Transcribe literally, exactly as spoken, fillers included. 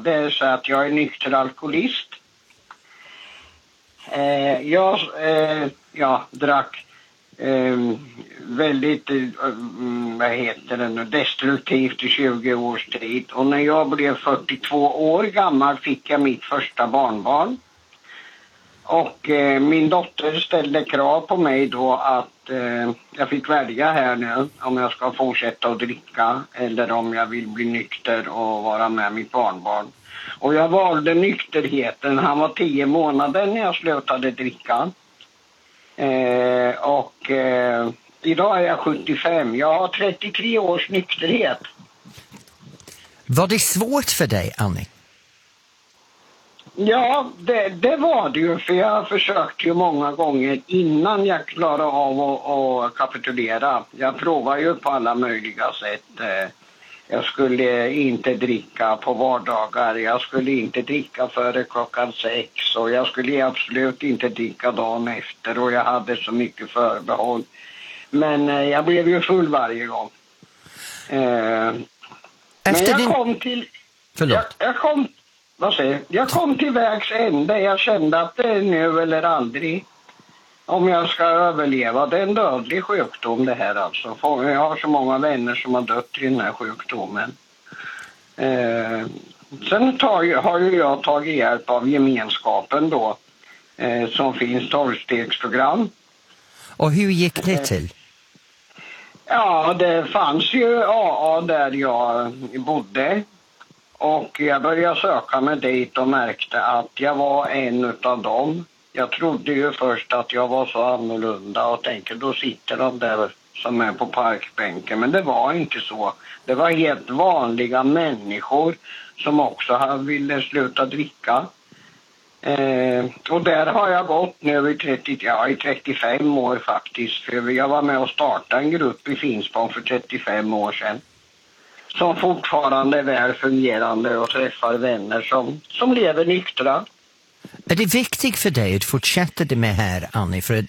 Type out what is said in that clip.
Det är så att jag är nykter alkoholist. Eh, jag eh, ja, drack eh, väldigt, eh, vad heter det nu, destruktivt i tjugo års tid. Och när jag blev fyrtiotvå år gammal fick jag mitt första barnbarn. Och eh, min dotter ställde krav på mig då att eh, jag fick välja här nu om jag ska fortsätta att dricka eller om jag vill bli nykter och vara med mitt barnbarn. Och jag valde nykterheten. Han var tio månader när jag slutade dricka. Eh, och eh, idag är jag sjuttiofem. Jag har trettiotre års nykterhet. Var det svårt för dig, Annie? Ja, det, det var det ju. För jag försökte ju många gånger innan jag klarade av att, att kapitulera. Jag provade ju på alla möjliga sätt. Jag skulle inte dricka på vardagar. Jag skulle inte dricka före klockan sex. Och jag skulle absolut inte dricka dagen efter. Och jag hade så mycket förbehåll. Men jag blev ju full varje gång. Efter Men jag din... kom till... Förlåt. Jag, jag kom... Vad säger jag? Jag kom till vägs ände. Jag kände att det är nu eller aldrig. Om jag ska överleva. Det är en dödlig sjukdom det här alltså. Jag har så många vänner som har dött i den här sjukdomen. Eh, sen tar, har ju jag tagit hjälp av gemenskapen då. Eh, som finns tolvstegsprogram. Och hur gick det till? Eh, ja, det fanns ju A A där jag bodde. Och jag började söka mig dit och märkte att jag var en av dem. Jag trodde ju först att jag var så annorlunda och tänkte då sitter de där som är på parkbänken. Men det var inte så. Det var helt vanliga människor som också ville sluta dricka. Eh, och där har jag gått nu i, trettio, ja, i trettiofem år faktiskt. För jag var med och startade en grupp i Finspång för trettiofem år sedan. Som fortfarande är väl fungerande och träffar vänner som, som lever nyktra. Är det viktigt för dig att fortsätta det med här, Annie? För att